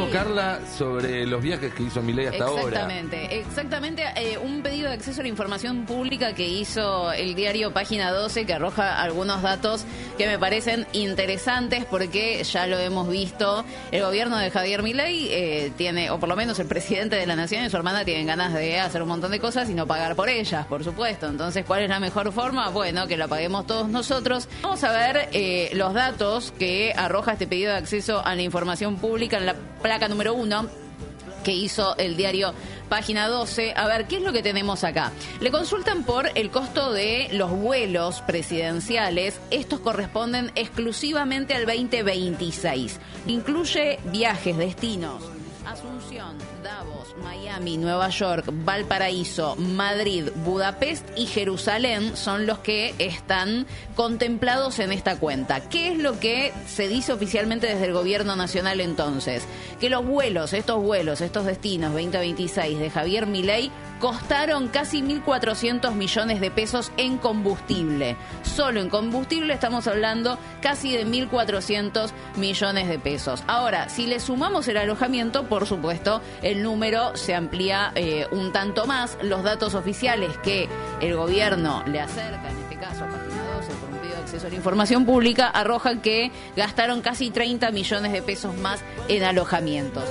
Carla, sobre los viajes que hizo Milei hasta ahora. Exactamente. Un pedido de acceso a la información pública que hizo el diario Página 12, que arroja algunos datos que me parecen interesantes porque ya lo hemos visto. El gobierno de Javier Milei tiene, o por lo menos el presidente de la Nación y su hermana tienen ganas de hacer un montón de cosas y no pagar por ellas, por supuesto. Entonces, ¿cuál es la mejor forma? Bueno, que la paguemos todos nosotros. Vamos a ver los datos que arroja este pedido de acceso a la información pública en la placa número 1 que hizo el diario Página 12. A ver, ¿qué es lo que tenemos acá? Le consultan por el costo de los vuelos presidenciales. Estos corresponden exclusivamente al 2026. Incluye viajes, destinos: Asunción, Davos, Miami, Nueva York, Valparaíso, Madrid, Budapest y Jerusalén son los que están contemplados en esta cuenta. ¿Qué es lo que se dice oficialmente desde el gobierno nacional entonces? Que los vuelos, estos destinos 2026 de Javier Milei costaron casi 1.400 millones de pesos en combustible. Solo en combustible estamos hablando casi de 1.400 millones de pesos. Ahora, si le sumamos el alojamiento, por supuesto, el número se amplía un tanto más. Los datos oficiales que el gobierno le acerca, en este caso a Página 12, por un pedido de acceso a la información pública, arrojan que gastaron casi 30 millones de pesos más en alojamientos.